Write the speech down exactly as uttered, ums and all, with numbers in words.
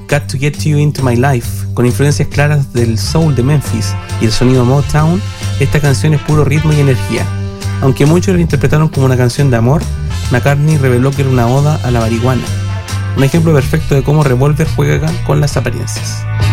Got to Get You Into My Life, con influencias claras del soul de Memphis y el sonido Motown. Esta canción es puro ritmo y energía. Aunque muchos la interpretaron como una canción de amor, McCartney reveló que era una oda a la marihuana. Un ejemplo perfecto de cómo Revolver juega con las apariencias.